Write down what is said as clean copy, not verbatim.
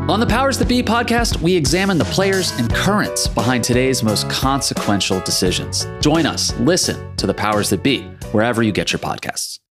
On the Powers That Be podcast, we examine the players and currents behind today's most consequential decisions. Join us, listen to the Powers That Be, wherever you get your podcasts.